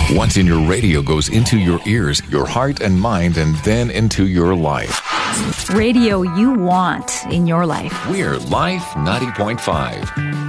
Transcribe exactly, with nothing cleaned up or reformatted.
What's in your radio goes into your ears, your heart and mind, and then into your life. Radio you want in your life. We're Life ninety point five.